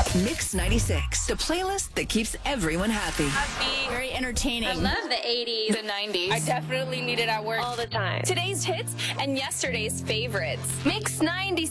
Mix 96, the playlist that keeps everyone happy. Very entertaining. I love the 80s. The 90s. I definitely need it at work all the time. Today's hits and yesterday's favorites. Mix 96.